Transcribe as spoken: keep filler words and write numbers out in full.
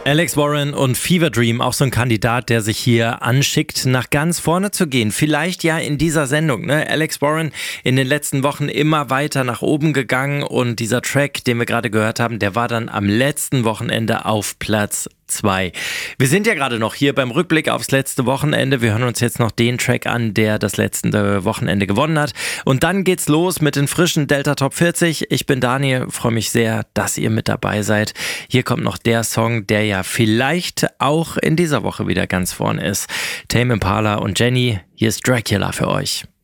Alex Warren und Fever Dream, auch so ein Kandidat, der sich hier anschickt, nach ganz vorne zu gehen. Vielleicht ja in dieser Sendung, ne? Alex Warren in den letzten Wochen immer weiter nach oben gegangen und dieser Track, den wir gerade gehört haben, der war dann am letzten Wochenende auf Platz zwei. Wir sind ja gerade noch hier beim Rückblick aufs letzte Wochenende. Wir hören uns jetzt noch den Track an, der das letzte Wochenende gewonnen hat. Und dann geht's los mit den frischen Delta Top vierzig. Ich bin Daniel, freue mich sehr, dass ihr mit dabei seid. Hier kommt noch der Song, der ja vielleicht auch in dieser Woche wieder ganz vorne ist. Tame Impala und Jenny, hier ist Dracula für euch.